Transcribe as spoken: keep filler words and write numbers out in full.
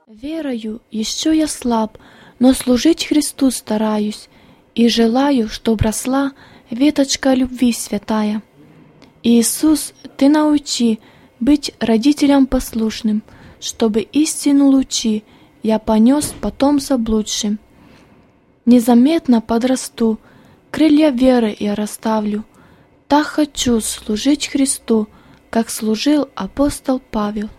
Верою еще я слаб, но служить Христу стараюсь, и желаю, чтоб росла веточка любви святая. Иисус, Ты научи быть родителям послушным, чтобы истину лучи я понес потом заблудшим. Незаметно подрасту, крылья веры я расставлю, так хочу служить Христу, как служил апостол Павел.